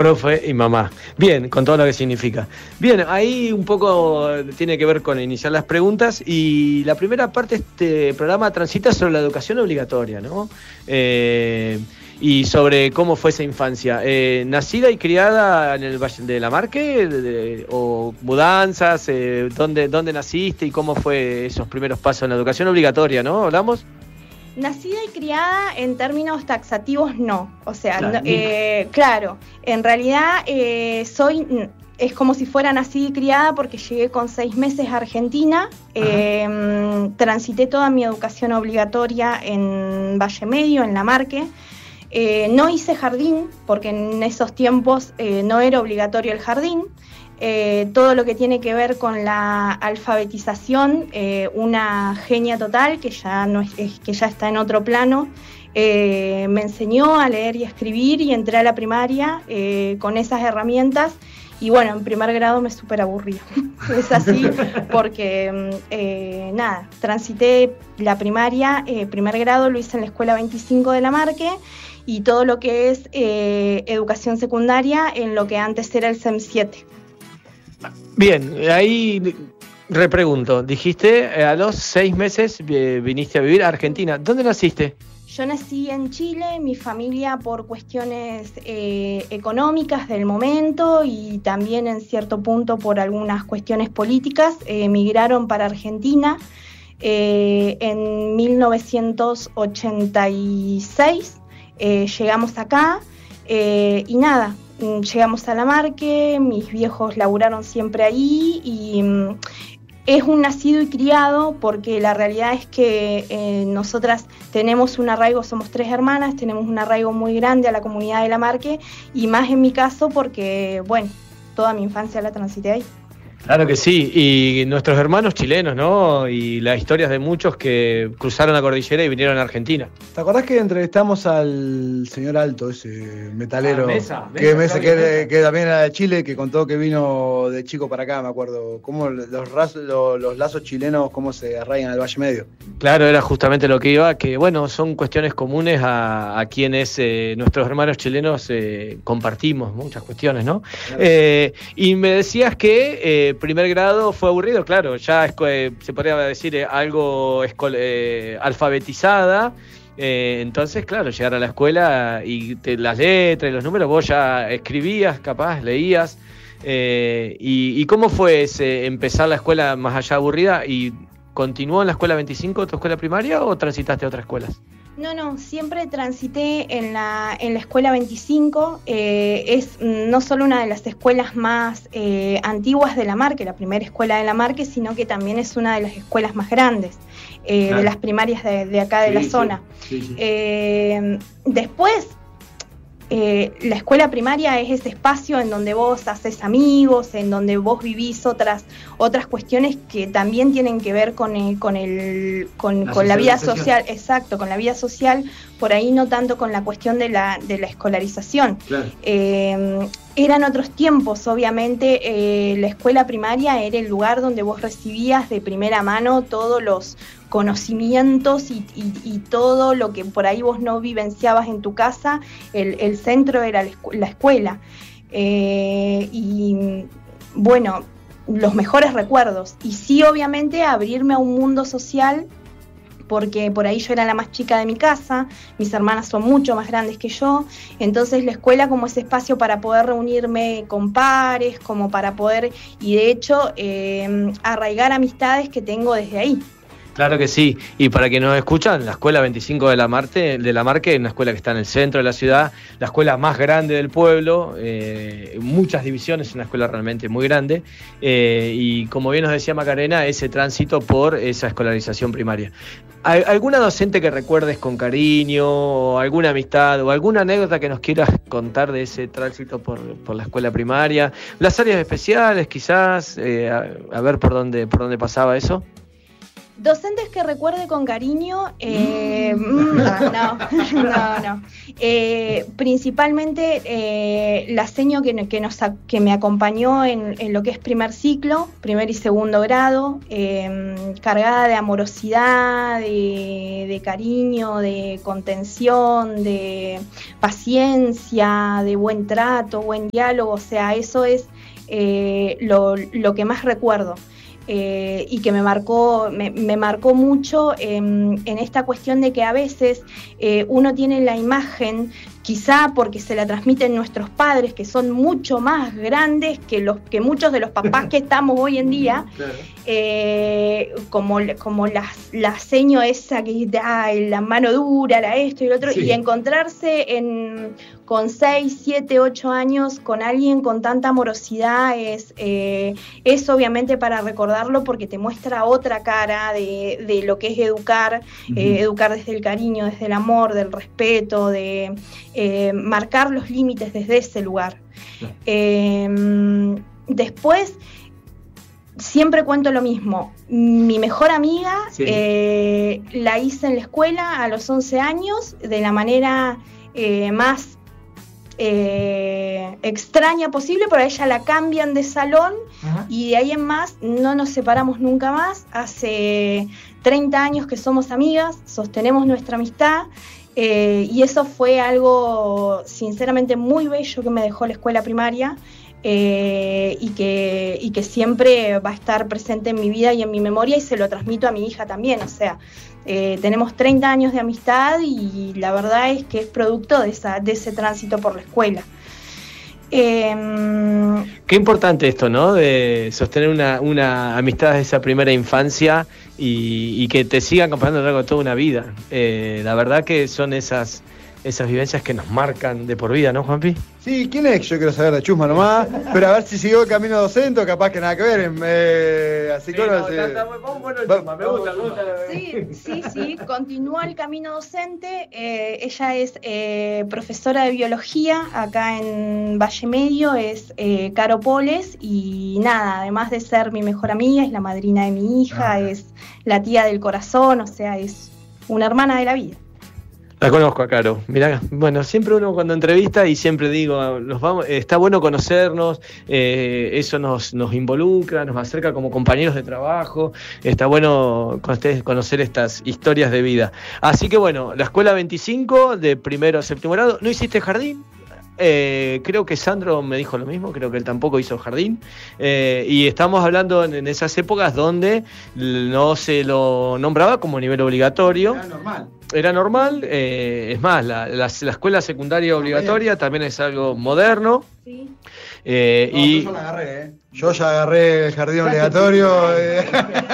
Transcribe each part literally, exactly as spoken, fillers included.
Profe y mamá. Bien, con todo lo que significa. Bien, ahí un poco tiene que ver con iniciar las preguntas y la primera parte de este programa transita sobre la educación obligatoria, ¿no? Eh, y sobre cómo fue esa infancia. Eh, ¿Nacida y criada en el Valle de la Marque? De, de, ¿O mudanzas? Eh, ¿dónde, ¿Dónde naciste y cómo fue esos primeros pasos en la educación obligatoria, ¿no? ¿Hablamos? Nacida y criada en términos taxativos no, o sea, claro, no, eh, claro en realidad eh, soy, es como si fuera nacida y criada porque llegué con seis meses a Argentina, eh, transité toda mi educación obligatoria en Valle Medio, en La Marque, eh, no hice jardín porque en esos tiempos eh, no era obligatorio el jardín. Eh, todo lo que tiene que ver con la alfabetización, eh, una genia total que ya, no es, es, que ya está en otro plano, eh, me enseñó a leer y a escribir y entré a la primaria eh, con esas herramientas y bueno, en primer grado me súper aburría. Es así porque, eh, nada, transité la primaria, eh, primer grado lo hice en la Escuela veinticinco de La Marque y todo lo que es eh, educación secundaria en lo que antes era el C E M siete. Bien, ahí repregunto, dijiste eh, a los seis meses eh, viniste a vivir a Argentina. ¿Dónde naciste? Yo nací en Chile, mi familia por cuestiones eh, económicas del momento y también en cierto punto por algunas cuestiones políticas, eh, emigraron para Argentina eh, en mil novecientos ochenta y seis, eh, llegamos acá eh, y nada. Llegamos a La Marque, mis viejos laburaron siempre ahí y mm, es un nacido y criado porque la realidad es que eh, nosotras tenemos un arraigo, somos tres hermanas, tenemos un arraigo muy grande a la comunidad de La Marque y más en mi caso porque, bueno, toda mi infancia la transité ahí. Claro que sí, y nuestros hermanos chilenos, ¿no? Y las historias de muchos que cruzaron la cordillera y vinieron a Argentina. ¿Te acordás que entrevistamos al señor Alto, ese metalero? Ah, Mesa, que, Mesa, Mesa, que, Mesa. que también era de Chile, que contó que vino de chico para acá, me acuerdo. Cómo los, raz, los, los lazos chilenos, cómo se arraigan al Valle Medio. Claro, era justamente lo que iba, que bueno, son cuestiones comunes a, a quienes eh, nuestros hermanos chilenos eh, compartimos muchas cuestiones, ¿no? Claro. Eh, y me decías que eh, primer grado fue aburrido, claro, ya eh, se podría decir eh, algo escol- eh, alfabetizada, eh, entonces claro, llegar a la escuela y te, las letras y los números, vos ya escribías, capaz, leías, eh, y, y ¿cómo fue ese empezar la escuela más allá aburrida y continuó en la escuela veinticinco, tu escuela primaria, o transitaste a otras escuelas? No, no, siempre transité en la, en la escuela veinticinco, eh, es no solo una de las escuelas más eh, antiguas de La Marque, la primera escuela de La Marque, sino que también es una de las escuelas más grandes, eh, claro. de las primarias de, de acá de sí, la zona. Sí, sí, sí. Eh, después, eh, la escuela primaria es ese espacio en donde vos haces amigos, en donde vos vivís otras otras cuestiones que también tienen que ver con el, con el con, la, con la vida social, exacto, con la vida social, por ahí no tanto con la cuestión de la de la escolarización. Claro. Eh, eran otros tiempos, obviamente, eh, la escuela primaria era el lugar donde vos recibías de primera mano todos los conocimientos y, y, y todo lo que por ahí vos no vivenciabas en tu casa, el, el centro era la escuela. Eh, y bueno, los mejores recuerdos. Y sí, obviamente, abrirme a un mundo social, porque por ahí yo era la más chica de mi casa, mis hermanas son mucho más grandes que yo, entonces la escuela como ese espacio para poder reunirme con pares, como para poder, y de hecho, eh, arraigar amistades que tengo desde ahí. Claro que sí, y para quienes nos escuchan, la Escuela veinticinco de la Marque, de la Marque, una escuela que está en el centro de la ciudad, la escuela más grande del pueblo, eh, muchas divisiones, una escuela realmente muy grande, eh, y como bien nos decía Macarena, ese tránsito por esa escolarización primaria. ¿Alguna docente que recuerdes con cariño, o alguna amistad, o alguna anécdota que nos quieras contar de ese tránsito por, por la escuela primaria? Las áreas especiales, quizás, eh, a, a ver por dónde, por dónde pasaba eso. Docentes que recuerde con cariño, eh, no, no, no, no. Eh, principalmente eh, la seño que, que, nos, que me acompañó en, en lo que es primer ciclo, primer y segundo grado, eh, cargada de amorosidad, de, de cariño, de contención, de paciencia, de buen trato, buen diálogo, o sea, eso es eh, lo, lo que más recuerdo. Eh, y que me marcó, me, me marcó mucho eh, en esta cuestión de que a veces eh, uno tiene la imagen, quizá porque se la transmiten nuestros padres, que son mucho más grandes que los que muchos de los papás que estamos hoy en día, claro. eh, como, como la, la seño esa que da la mano dura, la esto y lo otro, sí. Y encontrarse en, con seis, siete, ocho años con alguien con tanta amorosidad es, eh, es obviamente para recordarlo porque te muestra otra cara de, de lo que es educar, uh-huh. eh, educar desde el cariño, desde el amor, del respeto, de eh, marcar los límites desde ese lugar. Uh-huh. Eh, después, siempre cuento lo mismo. Mi mejor amiga sí. eh, la hice en la escuela a los once años de la manera eh, más Eh, extraña posible, pero a ella la cambian de salón. Ajá. Y de ahí en más no nos separamos nunca más. Hace treinta años que somos amigas, sostenemos nuestra amistad eh, y eso fue algo sinceramente muy bello que me dejó la escuela primaria eh, y, que, y que siempre va a estar presente en mi vida y en mi memoria, y se lo transmito a mi hija también. O sea, Eh, tenemos treinta años de amistad y la verdad es que es producto de, esa, de ese tránsito por la escuela. Eh, Qué importante esto, ¿no? De sostener una, una amistad de esa primera infancia y, y que te siga acompañando a lo largo de toda una vida. Eh, la verdad que son esas, esas vivencias que nos marcan de por vida, ¿no, Juanpi? Sí, ¿quién es? Yo quiero saber de chusma nomás, pero a ver si siguió el camino docente o capaz que nada que ver. Eh, así sí, que no, se... Vamos bueno el chusma, me gusta, me gusta. Sí, sí, sí, continúa el camino docente. Eh, ella es eh, profesora de biología acá en Valle Medio, es eh, Caro Poles, y nada, además de ser mi mejor amiga, es la madrina de mi hija, ah. es la tía del corazón, o sea, es una hermana de la vida. La conozco a Caro. Mirá, bueno, siempre uno cuando entrevista y siempre digo, nos vamos, está bueno conocernos, eh, eso nos, nos involucra, nos acerca como compañeros de trabajo, está bueno conocer estas historias de vida. Así que bueno, la escuela veinticinco de primero a séptimo grado. ¿No hiciste jardín? Eh, creo que Sandro me dijo lo mismo, creo que él tampoco hizo jardín, eh, y estamos hablando en, en esas épocas donde no se lo nombraba como nivel obligatorio. Era normal. Era normal, eh, es más, la, la, la escuela secundaria obligatoria también es algo moderno. Sí. Eh, no, y... Yo ya la agarré, ¿eh? Yo ya agarré el jardín obligatorio. Eh.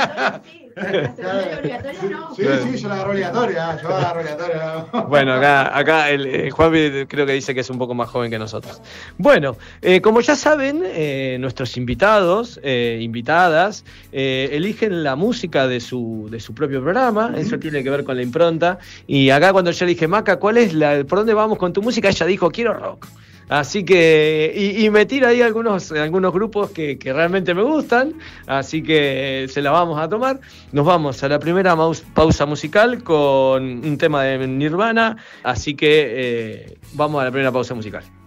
No. Sí, sí, yo la agarré obligatoria, yo la agarré obligatoria. Bueno, acá, acá el, el Juanpi creo que dice que es un poco más joven que nosotros. Bueno, eh, como ya saben, eh, nuestros invitados, eh, invitadas, eh, eligen la música de su, de su propio programa, uh-huh. Eso tiene que ver con la impronta. Y acá cuando yo le dije, Maca, ¿cuál es la, por dónde vamos con tu música? Ella dijo, quiero rock. Así que, y, y me tira ahí algunos, algunos grupos que, que realmente me gustan, así que se la vamos a tomar. Nos vamos a la primera maus, pausa musical con un tema de Nirvana, así que eh, vamos a la primera pausa musical.